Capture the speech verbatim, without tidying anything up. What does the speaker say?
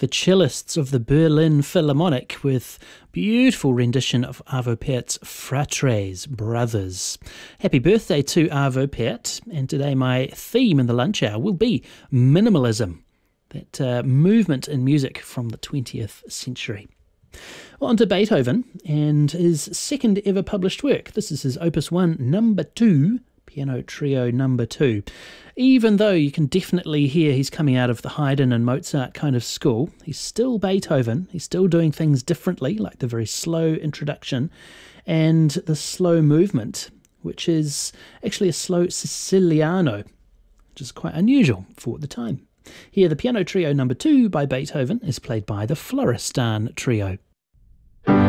the cellists of the Berlin Philharmonic with beautiful rendition of Arvo Pärt's Fratres, Brothers. Happy birthday to Arvo Pärt, and today my theme in the lunch hour will be minimalism, that uh, movement in music from the twentieth century. Well, on to Beethoven and his second ever published work. This is his Opus one, number two, Piano Trio number two. Even though you can definitely hear he's coming out of the Haydn and Mozart kind of school, he's still Beethoven. He's still doing things differently, like the very slow introduction and the slow movement, which is actually a slow Siciliano, which is quite unusual for the time. Here, the Piano Trio number two by Beethoven is played by the Florestan Trio.